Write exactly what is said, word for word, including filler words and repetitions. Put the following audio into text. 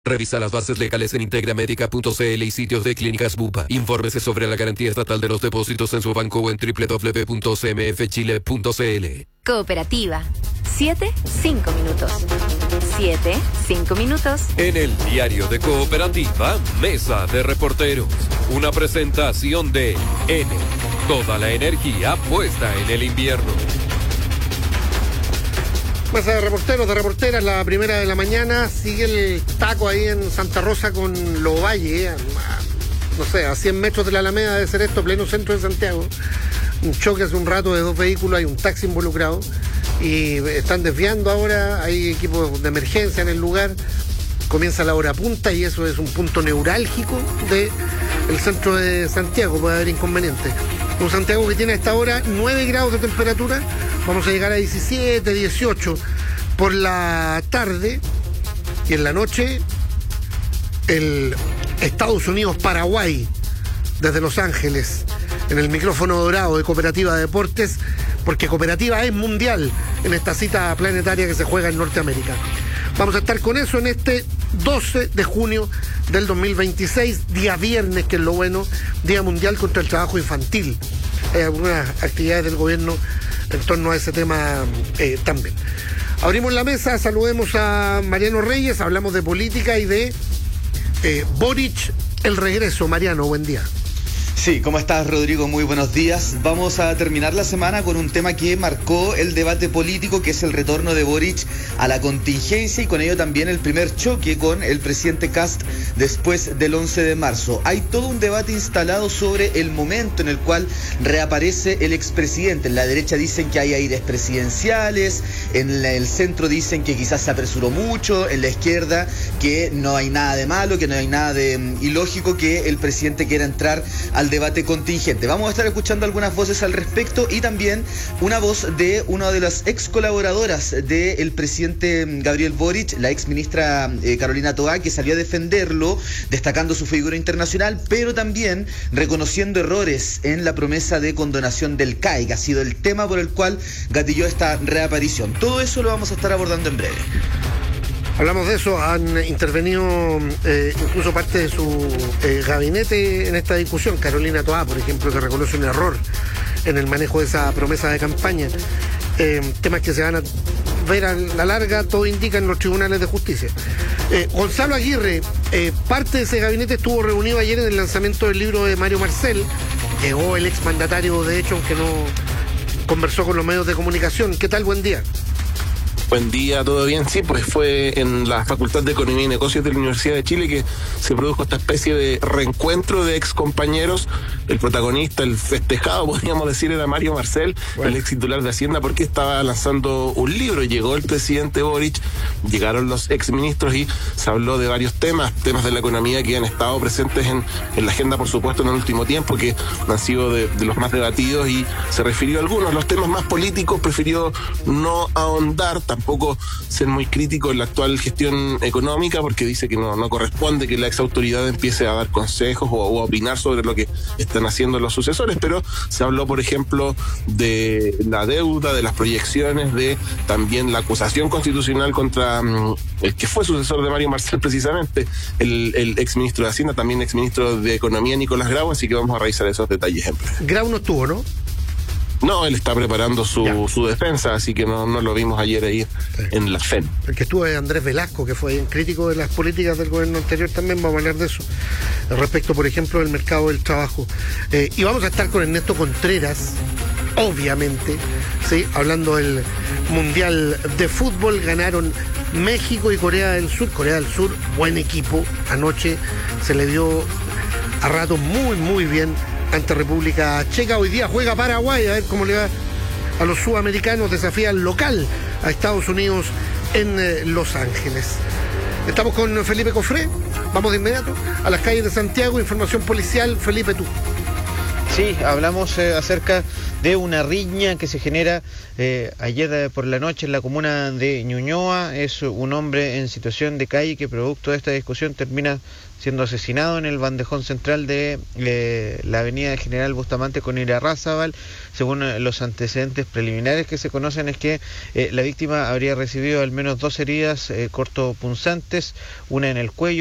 Revisa las bases legales en integramedica punto c l y sitios de Clínicas Bupa. Infórmese sobre la garantía estatal de los depósitos en su banco o en doble u doble u doble u punto c m f chile punto c l. Cooperativa. Siete, cinco minutos. Siete, cinco minutos. En el diario de Cooperativa, Mesa de Reporteros. Una presentación de N. Toda la energía puesta en el invierno. Mesa de reporteros, de reporteras, la primera de la mañana. Sigue el taco ahí en Santa Rosa con Lovalle, eh, no sé, a cien metros de la Alameda debe ser esto, pleno centro de Santiago. Un choque hace un rato de dos vehículos, hay un taxi involucrado y están desviando ahora, hay equipos de emergencia en el lugar. Comienza la hora punta y eso es un punto neurálgico del centro de Santiago, puede haber inconvenientes. Un Santiago que tiene a esta hora nueve grados de temperatura, vamos a llegar a diecisiete, dieciocho por la tarde y en la noche el Estados Unidos-Paraguay desde Los Ángeles en el micrófono dorado de Cooperativa de Deportes, porque Cooperativa es mundial en esta cita planetaria que se juega en Norteamérica. Vamos a estar con eso en este doce de junio del dos mil veintiséis, día viernes, que es lo bueno, Día Mundial contra el Trabajo Infantil. Hay algunas actividades del gobierno en torno a ese tema eh, también. Abrimos la mesa, saludemos a Mariano Reyes, hablamos de política y de eh, Boric, el regreso. Mariano, buen día. Sí, ¿cómo estás, Rodrigo? Muy buenos días. Vamos a terminar la semana con un tema que marcó el debate político, que es el retorno de Boric a la contingencia y con ello también el primer choque con el presidente Kast después del once de marzo. Hay todo un debate instalado sobre el momento en el cual reaparece el expresidente. En la derecha dicen que hay aires presidenciales, en el centro dicen que quizás se apresuró mucho, en la izquierda que no hay nada de malo, que no hay nada de ilógico que el presidente quiera entrar al debate contingente. Vamos a estar escuchando algunas voces al respecto y también una voz de una de las ex colaboradoras del presidente Gabriel Boric, la ex ministra eh, Carolina Toá, que salió a defenderlo, destacando su figura internacional, pero también reconociendo errores en la promesa de condonación del C A I, que ha sido el tema por el cual gatilló esta reaparición. Todo eso lo vamos a estar abordando en breve. Hablamos de eso, han intervenido eh, incluso parte de su eh, gabinete en esta discusión. Carolina Toá, por ejemplo, que reconoce un error en el manejo de esa promesa de campaña. Eh, temas que se van a ver a la larga, todo indica, en los tribunales de justicia. Eh, Gonzalo Aguirre, eh, parte de ese gabinete estuvo reunido ayer en el lanzamiento del libro de Mario Marcel. Llegó el exmandatario, de hecho, aunque no conversó con los medios de comunicación. ¿Qué tal? Buen día. Buen día, ¿todo bien? Sí, pues fue en la Facultad de Economía y Negocios de la Universidad de Chile que se produjo esta especie de reencuentro de ex compañeros. El protagonista, el festejado, podríamos decir, era Mario Marcel, bueno, el ex titular de Hacienda, porque estaba lanzando un libro. Llegó el presidente Boric, llegaron los ex ministros y se habló de varios temas, temas de la economía que han estado presentes en, en la agenda, por supuesto, en el último tiempo, que han sido de, de los más debatidos, y se refirió a algunos. Los temas más políticos prefirió no ahondar, tampoco ser muy crítico en la actual gestión económica, porque dice que no, no corresponde que la ex autoridad empiece a dar consejos o, o a opinar sobre lo que están haciendo los sucesores, pero se habló, por ejemplo, de la deuda, de las proyecciones, de también la acusación constitucional contra um, el que fue sucesor de Mario Marcel, precisamente, el, el ex ministro de Hacienda, también ex ministro de Economía, Nicolás Grau, así que vamos a revisar esos detalles en breve. Grau no estuvo, ¿no? No, él está preparando su, su defensa, así que no, no lo vimos ayer ahí sí. en la F E M. El que estuvo es Andrés Velasco, que fue un crítico de las políticas del gobierno anterior, también vamos a hablar de eso. Respecto, por ejemplo, del mercado del trabajo. Eh, y vamos a estar con Ernesto Contreras, obviamente, ¿sí? Hablando del Mundial de Fútbol. Ganaron México y Corea del Sur. Corea del Sur, buen equipo. Anoche se le dio a rato muy, muy bien ante República Checa. Hoy día juega Paraguay, a ver cómo le va a los sudamericanos. Desafía al local a Estados Unidos en eh, Los Ángeles. Estamos con Felipe Cofré, vamos de inmediato a las calles de Santiago. Información policial, Felipe, tú. Sí, hablamos eh, acerca de una riña que se genera eh, ayer por la noche en la comuna de Ñuñoa. Es un hombre en situación de calle que producto de esta discusión termina siendo asesinado en el bandejón central de eh, la avenida General Bustamante con Irarrázaval. Según eh, los antecedentes preliminares que se conocen es que eh, la víctima habría recibido al menos dos heridas eh, cortopunzantes, una en el cuello